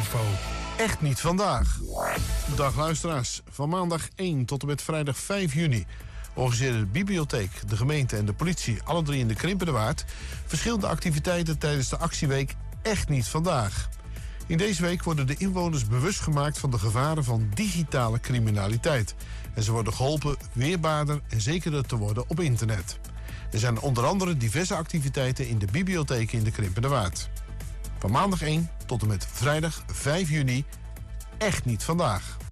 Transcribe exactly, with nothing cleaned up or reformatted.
info. Echt niet vandaag. Dag luisteraars. Van maandag één tot en met vrijdag vijf juni organiseerde de bibliotheek, de gemeente en de politie, alle drie in de Krimpende Waard, verschillende activiteiten tijdens de actieweek Echt niet vandaag. In deze week worden de inwoners bewust gemaakt van de gevaren van digitale criminaliteit. En ze worden geholpen weerbaarder en zekerder te worden op internet. Er zijn onder andere diverse activiteiten in de bibliotheek in de Krimpende Waard. Van maandag één tot en met vrijdag vijf juni, Echt niet vandaag.